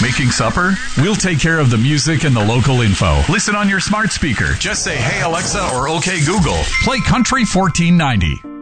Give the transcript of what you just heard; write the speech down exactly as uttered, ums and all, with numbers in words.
Making supper? We'll take care of the music and the local info. Listen on your smart speaker. Just say, "Hey Alexa," or "Okay Google, play Country fourteen ninety."